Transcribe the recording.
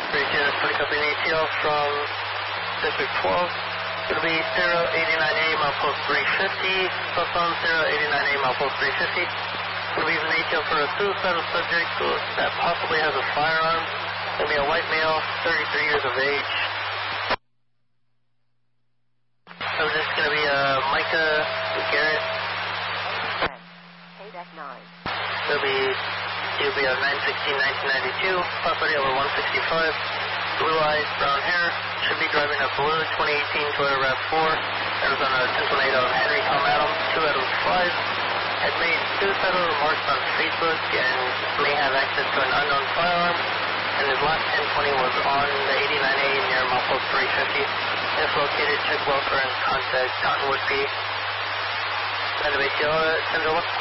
Bridge putting up an ATL from District 12. It'll be 089A, milepost 350. Plus on 089A, milepost 350. It'll be an ATL for a suicidal subject that possibly has a firearm. It'll be a white male, 33 years of age. So this is going to be Micah Garrett. KDEC 9. He'll be a 9/16/1992, property over 165, blue eyes, brown hair, should be driving a blue 2018 Toyota RAV4, Arizona 1028 of Henry Tom Adams, 2 out of 5, had made suicidal remarks on Facebook and may have access to an unknown firearm, and his last 1020 was on the 89A near milepost 350. If located, check welfare and contact Cottonwood P. End of ATL, Central.